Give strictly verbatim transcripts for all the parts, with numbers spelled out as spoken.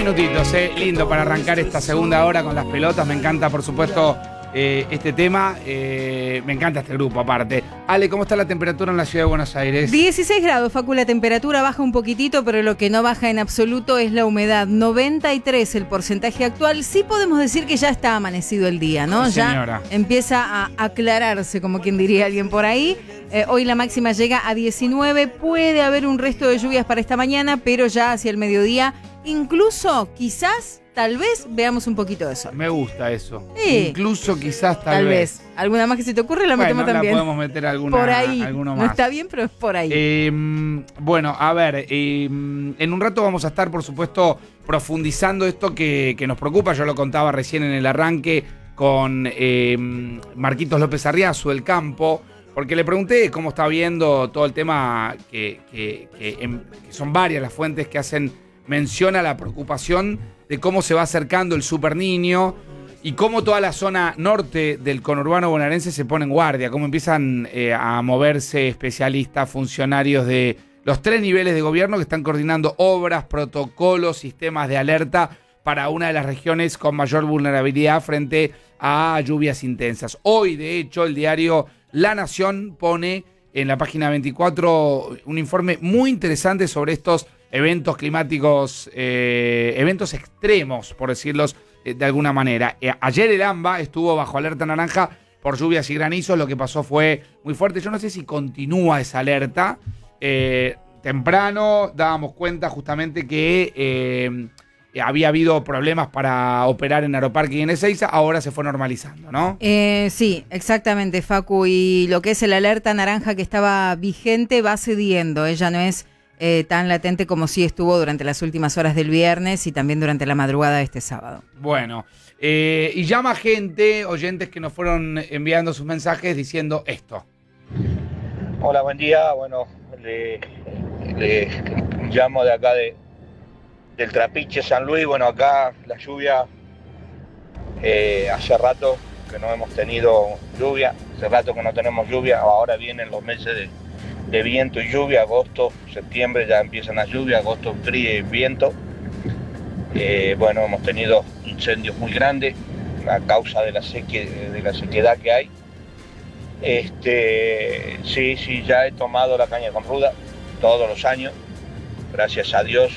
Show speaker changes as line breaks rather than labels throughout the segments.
minutitos, eh. Lindo para arrancar esta segunda hora con las pelotas. Me encanta, por supuesto, eh, este tema. Eh, me encanta este grupo, aparte. Ale, ¿cómo está la temperatura en la ciudad de Buenos Aires?
dieciséis grados, Facu. La temperatura baja un poquitito, pero lo que no baja en absoluto es la humedad. noventa y tres el porcentaje actual. Sí podemos decir que ya está amanecido el día, ¿no?
Sí, señora.
Ya empieza a aclararse, como quien diría alguien por ahí. Eh, hoy la máxima llega a diecinueve. Puede haber un resto de lluvias para esta mañana, pero ya hacia el mediodía, incluso, quizás, tal vez, veamos un poquito de sol.
Me gusta eso.
Sí.
Incluso, quizás, tal,
Tal
vez.
vez. ¿Alguna más que se te ocurre? La
bueno,
metemos también.
la podemos meter alguna,
por ahí.
alguno más.
No está bien, pero es por ahí.
Eh, bueno, a ver, eh, en un rato vamos a estar, por supuesto, profundizando esto que, que nos preocupa. Yo lo contaba recién en el arranque con eh, Marquitos López Arriazu del Campo, porque le pregunté cómo está viendo todo el tema, que, que, que, en, que son varias las fuentes que hacen mención a la preocupación de cómo se va acercando el Super Niño y cómo toda la zona norte del conurbano bonaerense se pone en guardia, cómo empiezan eh, a moverse especialistas, funcionarios de los tres niveles de gobierno que están coordinando obras, protocolos, sistemas de alerta para una de las regiones con mayor vulnerabilidad frente a lluvias intensas. Hoy, de hecho, el diario La Nación pone en la página veinticuatro un informe muy interesante sobre estos eventos climáticos, eh, eventos extremos, por decirlos eh, de alguna manera. Eh, ayer el AMBA estuvo bajo alerta naranja por lluvias y granizos. Lo que pasó fue muy fuerte. Yo no sé si continúa esa alerta. Eh, temprano dábamos cuenta justamente que eh, había habido problemas para operar en Aeroparque y en Ezeiza. Ahora se fue normalizando, ¿no?
Eh, sí, exactamente, Facu. Y lo que es el alerta naranja que estaba vigente va cediendo. Ella no es eh, tan latente como sí estuvo durante las últimas horas del viernes y también durante la madrugada de este sábado.
Bueno, eh, y llama gente, oyentes que nos fueron enviando sus mensajes diciendo esto.
Hola, buen día. Bueno, le, le llamo de acá de, del Trapiche, San Luis. Bueno, acá la lluvia, eh, hace rato que no hemos tenido lluvia, hace rato que no tenemos lluvia. Ahora vienen los meses de, de viento y lluvia, agosto, septiembre ya empiezan las lluvias, agosto frío y viento. Eh, bueno, hemos tenido incendios muy grandes a causa de la, seque, de la sequedad que hay. Este, sí, sí, ya he tomado la caña con ruda todos los años, gracias a Dios.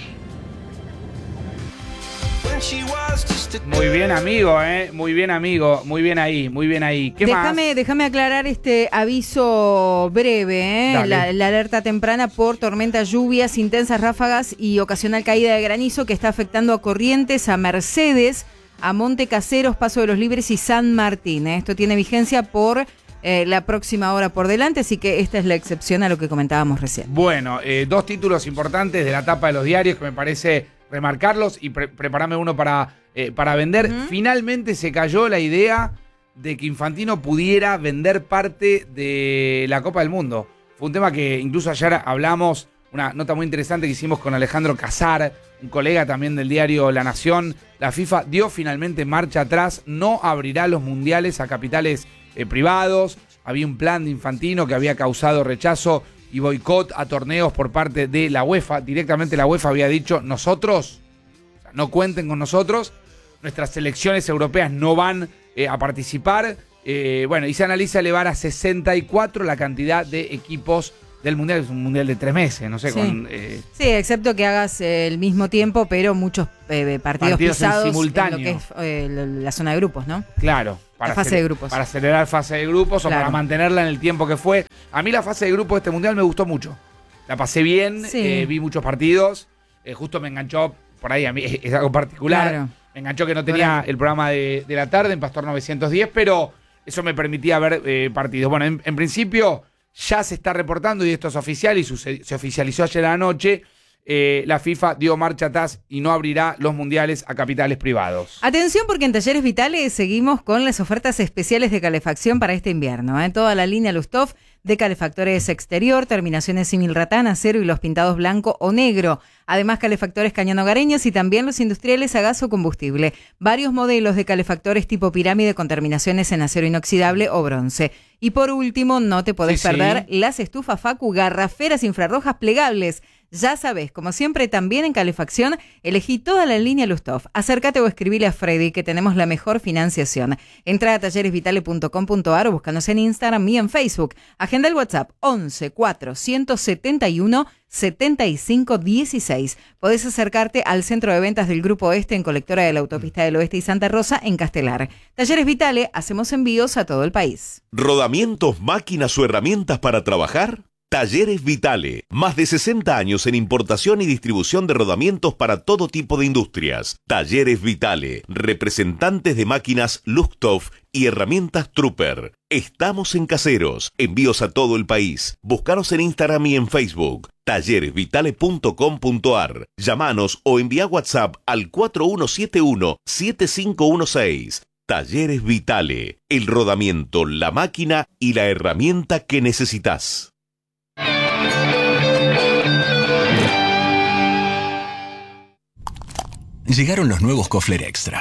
Muy bien, amigo, ¿eh? Muy bien, amigo. Muy bien ahí, muy bien ahí. ¿Qué
déjame,
más?
Déjame aclarar este aviso breve, ¿eh? La, la alerta temprana por tormentas, lluvias, intensas ráfagas y ocasional caída de granizo que está afectando a Corrientes, a Mercedes, a Monte Caseros, Paso de los Libres y San Martín, ¿eh? Esto tiene vigencia por eh, la próxima hora por delante, así que esta es la excepción a lo que comentábamos recién.
Bueno, eh, dos títulos importantes de la tapa de los diarios que me parece remarcarlos y pre- prepararme uno para, eh, para vender. Uh-huh. Finalmente se cayó la idea de que Infantino pudiera vender parte de la Copa del Mundo. Fue un tema que incluso ayer hablamos, una nota muy interesante que hicimos con Alejandro Casar, un colega también del diario La Nación. La FIFA dio finalmente marcha atrás, no abrirá los mundiales a capitales eh, privados. Había un plan de Infantino que había causado rechazo y boicot a torneos por parte de la UEFA. Directamente la UEFA había dicho, nosotros, o sea, no cuenten con nosotros, nuestras selecciones europeas no van eh, a participar. Eh, bueno, y se analiza elevar a sesenta y cuatro la cantidad de equipos del Mundial. Es un Mundial de tres meses, no sé.
Sí,
con, eh,
sí, excepto que hagas eh, el mismo tiempo, pero muchos eh, partidos, partidos pisados en simultáneo. En lo que es eh, la, la zona de grupos, ¿no?
Claro. Para
la fase
hacer,
de grupos.
Para acelerar fase de grupos claro. O para mantenerla en el tiempo que fue. A mí la fase de grupos de este Mundial me gustó mucho. La pasé bien, sí. eh, vi muchos partidos. Eh, justo me enganchó, por ahí a mí es, es algo particular. Claro. Me enganchó que no tenía bueno. el programa de, de la tarde en Pastor novecientos diez, pero eso me permitía ver eh, partidos. Bueno, en, en principio ya se está reportando, y esto es oficial y sucedi- se oficializó ayer a la noche. Eh, la FIFA dio marcha atrás y no abrirá los mundiales a capitales privados.
Atención, porque en Talleres Vitales seguimos con las ofertas especiales de calefacción para este invierno. ¿eh? Toda la línea Lustov de calefactores exterior, terminaciones símil ratán, acero y los pintados blanco o negro. Además, calefactores cañón hogareños y también los industriales a gas o combustible. Varios modelos de calefactores tipo pirámide con terminaciones en acero inoxidable o bronce. Y por último, no te podés sí, perder sí. las estufas Facu garraferas infrarrojas plegables Ya sabés, como siempre, también en calefacción, elegí toda la línea Lustov. Acércate o escribile a Freddy, que tenemos la mejor financiación. Entra a talleres vitale punto com punto a r o búscanos en Instagram y en Facebook. Agenda el WhatsApp once cuatrocientos setenta y uno setenta y cinco dieciséis. Podés acercarte al centro de ventas del Grupo Oeste en Colectora de la Autopista del Oeste y Santa Rosa en Castelar. Talleres Vitale, hacemos envíos a todo el país.
¿Rodamientos, máquinas o herramientas para trabajar? Talleres Vitale, más de sesenta años en importación y distribución de rodamientos para todo tipo de industrias. Talleres Vitale, representantes de máquinas Lustov y herramientas Trooper. Estamos en Caseros, envíos a todo el país. Búscanos en Instagram y en Facebook. talleres vitale punto com punto a r. Llámanos o envía WhatsApp al cuatro uno siete uno siete cinco uno seis. Talleres Vitale, el rodamiento, la máquina y la herramienta que necesitas.
Llegaron los nuevos Kofler Extra.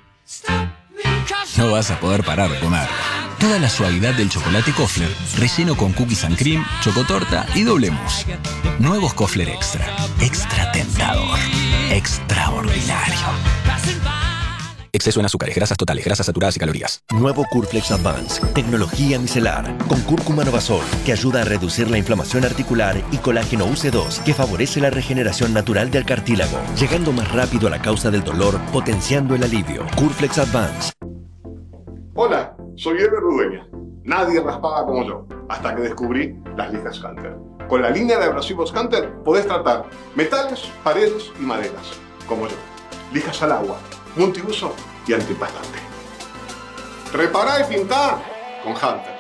No vas a poder parar de comer. Toda la suavidad del chocolate Kofler, relleno con cookies and cream, chocotorta y doble mousse. Nuevos Kofler Extra. Extra tentador. Extraordinario. Exceso en azúcares, grasas totales, grasas saturadas y calorías.
Nuevo Curflex Advance, tecnología micelar, con cúrcuma novasol, que ayuda a reducir la inflamación articular, y colágeno U C dos, que favorece la regeneración natural del cartílago, llegando más rápido a la causa del dolor, potenciando el alivio. Curflex Advance.
Hola, soy Eber Rudeña. Nadie raspaba como yo, hasta que descubrí las lijas Hunter. Con la línea de abrasivos Hunter podés tratar metales, paredes y maderas, como yo. Lijas al agua, multiuso y antipastante. Repará y pintá con Hunter.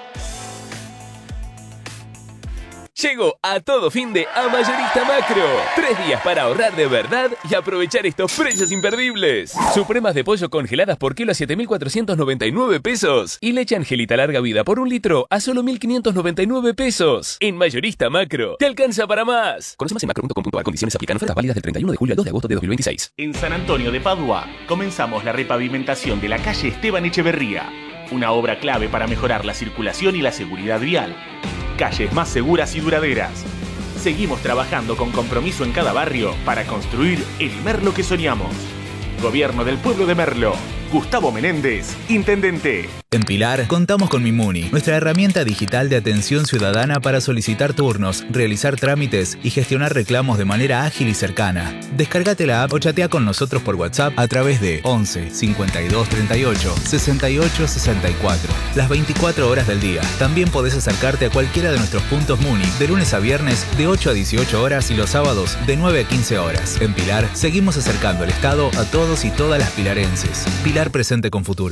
Llegó a todo fin de a Mayorista Macro. Tres días para ahorrar de verdad y aprovechar estos precios imperdibles. Supremas de pollo congeladas por kilo a siete mil cuatrocientos noventa y nueve pesos. Y leche Angelita larga vida por un litro a solo mil quinientos noventa y nueve pesos. En Mayorista Macro, te alcanza para más. Conoce más en macro punto com punto a r. Condiciones aplican. Ofertas válidas del treinta y uno de julio al dos de agosto de dos mil veintiséis.
En San Antonio de Padua comenzamos la repavimentación de la calle Esteban Echeverría. Una obra clave para mejorar la circulación y la seguridad vial. Calles más seguras y duraderas. Seguimos trabajando con compromiso en cada barrio para construir el Merlo que soñamos. Gobierno del Pueblo de Merlo. Gustavo Menéndez, Intendente.
En Pilar, contamos con Mimuni, nuestra herramienta digital de atención ciudadana para solicitar turnos, realizar trámites y gestionar reclamos de manera ágil y cercana. Descárgate la app o chatea con nosotros por WhatsApp a través de once cincuenta y dos treinta y ocho sesenta y ocho sesenta y cuatro, las veinticuatro horas del día. También podés acercarte a cualquiera de nuestros puntos Muni de lunes a viernes de ocho a dieciocho horas y los sábados de nueve a quince horas. En Pilar, seguimos acercando el Estado a todos y todas las pilarenses. Pilar presente con futuro.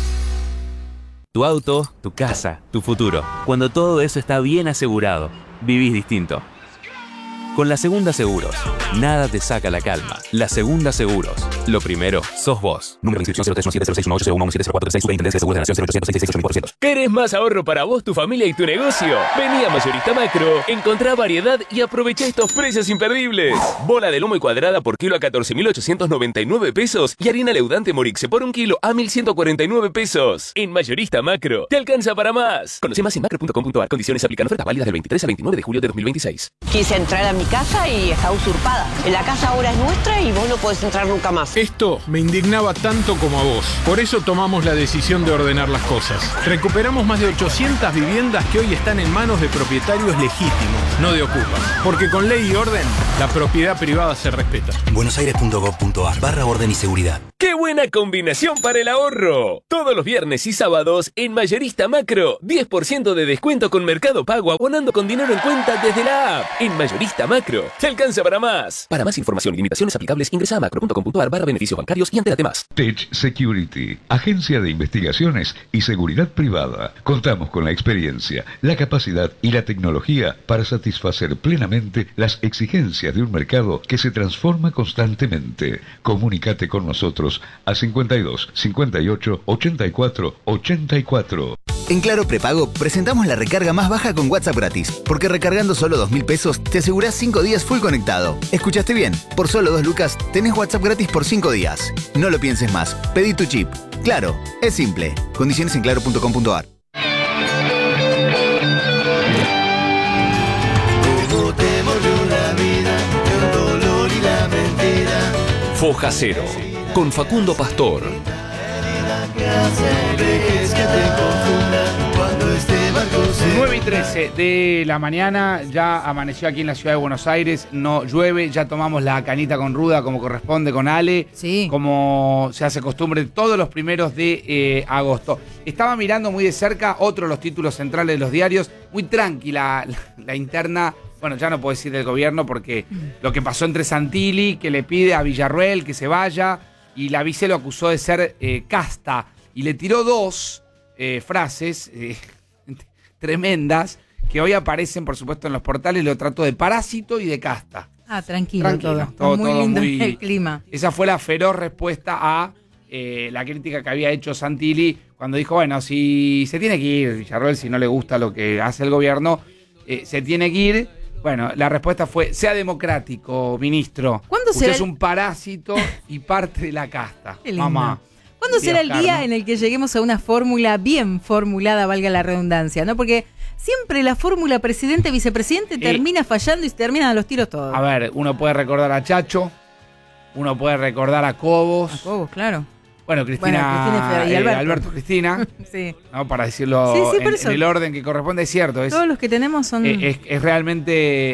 Tu auto, tu casa, tu futuro. Cuando todo eso está bien asegurado, vivís distinto. Con La Segunda Seguros, nada te saca la calma. La Segunda Seguros. Lo primero, sos vos. Número de inscripción cero tres uno siete cero seis uno ocho cero uno uno siete cero cuatro seis. Superintendencia de Seguros de la Nación cero ochocientos sesenta y seis ochenta y cuatro.
¿Querés más ahorro para vos, tu familia y tu negocio? Vení a Mayorista Macro, encontrá variedad y aprovecha estos precios imperdibles. Bola de lomo y cuadrada por kilo a catorce mil ochocientos noventa y nueve pesos y harina leudante Morixe por un kilo a mil ciento cuarenta y nueve pesos. En Mayorista Macro, te alcanza para más. Conoce más en macro punto com punto a r. Condiciones aplican. Ofertas válidas del veintitrés al veintinueve de julio de dos mil veintiséis.
Quise entrar a mi casa y está usurpada. La casa ahora es nuestra y vos no podés entrar nunca más.
Esto me indignaba tanto como a vos. Por eso tomamos la decisión de ordenar las cosas. Recuperamos más de ochocientas viviendas que hoy están en manos de propietarios legítimos, no de ocupas. Porque con ley y orden, la propiedad privada se respeta.
buenosaires punto gov punto a r barra orden y seguridad.
¡Qué buena combinación para el ahorro! Todos los viernes y sábados en Mayorista Macro, diez por ciento de descuento con Mercado Pago abonando con dinero en cuenta desde la app. En Mayorista Macro, te alcanza para más. Para más información y limitaciones aplicables, ingresa a macro punto com punto a r barra beneficios bancarios y entérate más.
Tech Security, agencia de investigaciones y seguridad privada. Contamos con la experiencia, la capacidad y la tecnología para satisfacer plenamente las exigencias de un mercado que se transforma constantemente. Comunícate con nosotros a cincuenta y dos, cincuenta y ocho, ochenta y cuatro, ochenta y cuatro.
En Claro Prepago presentamos la recarga más baja con WhatsApp gratis, porque recargando solo dos mil pesos te asegurás cinco días full conectado. ¿Escuchaste bien? Por solo dos lucas tenés WhatsApp gratis por cinco días. No lo pienses más, pedí tu chip. Claro, es simple. Condiciones en claro punto com punto a r.
¿Cómo te volvió la vida? Foja Cero, con Facundo Pastor.
nueve y trece de la mañana, ya amaneció aquí en la ciudad de Buenos Aires, no llueve, ya tomamos la canita con ruda como corresponde con Ale,
sí.
como se hace costumbre todos los primeros de eh, agosto. Estaba mirando muy de cerca otro de los títulos centrales de los diarios, muy tranquila la, la interna, bueno, ya no puedo decir del gobierno porque lo que pasó entre Santilli, que le pide a Villarruel que se vaya, y la vice lo acusó de ser eh, casta, y le tiró dos eh, frases eh, tremendas que hoy aparecen, por supuesto, en los portales. Lo trato de parásito y de casta.
Ah, tranquilo,
Tranquilo,
todo.
todo,
muy
todo
lindo
muy-
el clima.
Esa fue la feroz respuesta a eh, la crítica que había hecho Santilli cuando dijo, bueno, si se tiene que ir Villarroel, si no le gusta lo que hace el gobierno, eh, se tiene que ir. Bueno, la respuesta fue, sea democrático, ministro.
¿Cuándo
Usted
será
es
el-
un parásito y parte de la casta.
Qué lindo.
Mamá.
¿Cuándo será el
Dios,
día
Carmen.
en el que lleguemos a una fórmula bien formulada, valga la redundancia, ¿no? Porque siempre la fórmula presidente-vicepresidente termina fallando y se terminan a los tiros todos.
A ver, uno puede recordar a Chacho, uno puede recordar a Cobos.
A Cobos, claro.
Bueno, Cristina,
Bueno, Cristina y
eh,
Alberto.
Alberto Cristina,
Sí.
¿no? Para decirlo
Sí, sí, por
en,
eso.
en el orden que corresponde, es cierto. Es,
Todos los que tenemos son...
eh, es, es realmente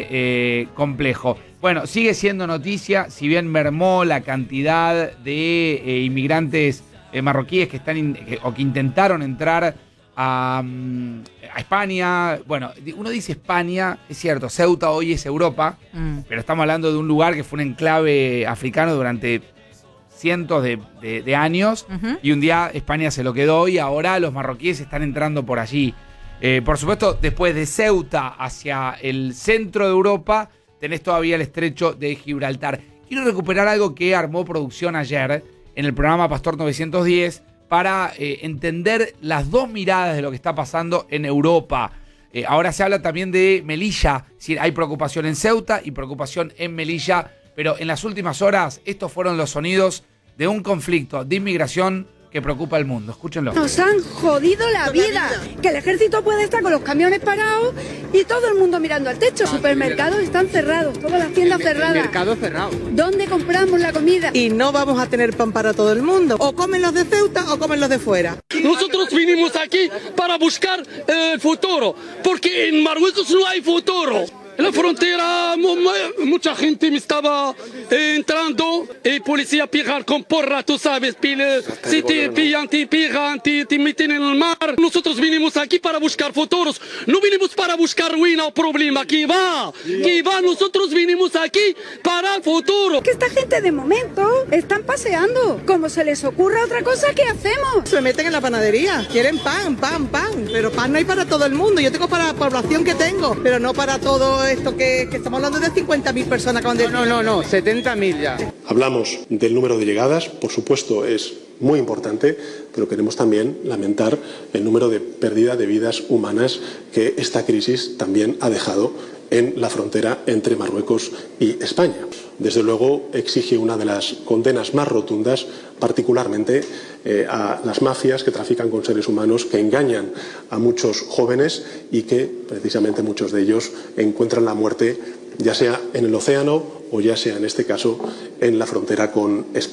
eh, complejo. Bueno, sigue siendo noticia, si bien mermó la cantidad de eh, inmigrantes eh, marroquíes que están in- que- o que intentaron entrar a, mm, a España. Bueno, di- uno dice España, es cierto, Ceuta hoy es Europa,
Mm.
pero estamos hablando de un lugar que fue un enclave africano durante cientos de, de- de años,
Ujú.
y un día España se lo quedó y ahora los marroquíes están entrando por allí. Eh, por supuesto, después de Ceuta hacia el centro de Europa, tenés todavía el estrecho de Gibraltar. Quiero recuperar algo que armó producción ayer en el programa Pastor novecientos diez para eh, entender las dos miradas de lo que está pasando en Europa. Eh, ahora se habla también de Melilla, es decir, hay preocupación en Ceuta y preocupación en Melilla, pero en las últimas horas estos fueron los sonidos de un conflicto de inmigración que preocupa al mundo. Escúchenlo.
Nos han jodido la vida. Que el ejército puede estar con los camiones parados y todo el mundo mirando al techo. Supermercados están cerrados, todas las tiendas cerradas.
Mercado cerrado.
¿Dónde compramos la comida?
Y no vamos a tener pan para todo el mundo. O comen los de Ceuta o comen los de fuera.
Nosotros vinimos aquí para buscar el futuro, porque en Marruecos no hay futuro. En la frontera mu- mu- mucha gente me estaba eh, entrando, y policía pillar con porra, tú sabes, pile- si te pillan, te pillan, te, te meten en el mar. Nosotros vinimos aquí para buscar futuros, no vinimos para buscar ruina o problema, que va, que va, nosotros vinimos aquí para el futuro.
Que esta gente de momento están paseando. Como se les ocurra otra cosa, ¿qué hacemos?
Se meten en la panadería. Quieren pan, pan, pan. Pero pan no hay para todo el mundo. Yo tengo para la población que tengo, pero no para todo esto que, que estamos hablando de cincuenta mil personas. Que van de...
No, no, no, setenta mil ya.
Hablamos del número de llegadas, por supuesto es muy importante, pero queremos también lamentar el número de pérdida de vidas humanas que esta crisis también ha dejado en la frontera entre Marruecos y España. Desde luego exige una de las condenas más rotundas, particularmente eh, a las mafias que trafican con seres humanos, que engañan a muchos jóvenes y que precisamente muchos de ellos encuentran la muerte ya sea en el océano o ya sea en este caso en la frontera con España.